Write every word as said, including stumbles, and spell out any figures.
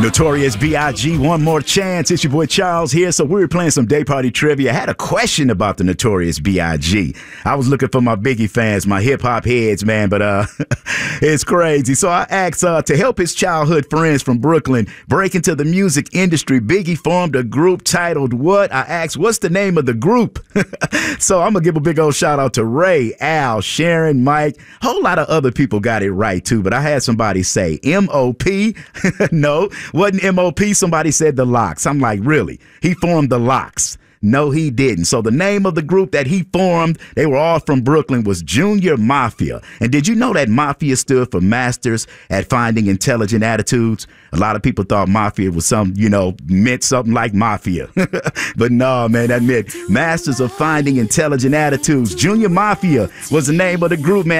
Notorious B I G, one more chance. It's your boy Charles here. So we were playing some day party trivia. I had a question about the Notorious B I G. I was looking for my Biggie fans, my hip hop heads, man, but uh, it's crazy. So I asked uh, to help his childhood friends from Brooklyn break into the music industry. Biggie formed a group titled what? I asked, what's the name of the group? So I'm gonna give a big old shout out to Ray, Al, Sharon, Mike. A whole lot of other people got it right too, but I had somebody say M O P. No. Wasn't M O P. Somebody said the Lox. I'm like, really? He formed the Lox. No, he didn't. So the name of the group that he formed, they were all from Brooklyn, was Junior Mafia. And did you know that Mafia stood for Masters at Finding Intelligent Attitudes? A lot of people thought Mafia was some, you know, meant something like Mafia. But no, man, that meant Masters of Finding Intelligent Attitudes. Junior Mafia was the name of the group, man.